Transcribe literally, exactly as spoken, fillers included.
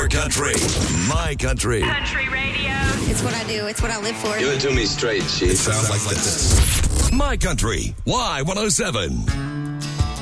Your country, my country. Country radio. It's what I do. It's what I live for. Give it to me straight, Chief. It sounds like this. My Country, Y one oh seven.